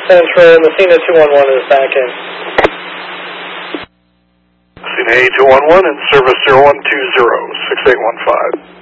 Central, Messina 211 is back in. Messina A211 in service 0120, 6815.